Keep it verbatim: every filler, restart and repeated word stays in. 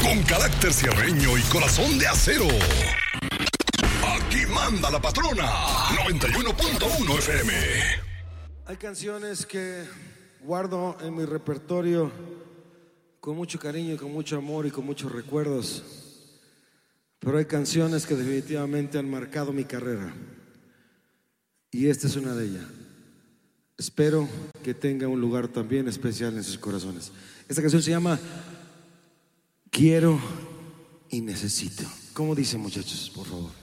con carácter sierreño y corazón de acero. Aquí manda la patrona. noventa y uno punto uno F M. Hay canciones que guardo en mi repertorio con mucho cariño, con mucho amor y con muchos recuerdos. Pero hay canciones que definitivamente han marcado mi carrera. Y esta es una de ellas. Espero que tenga un lugar también especial en sus corazones. Esta canción se llama Quiero y Necesito. ¿Cómo dicen, muchachos? Por favor.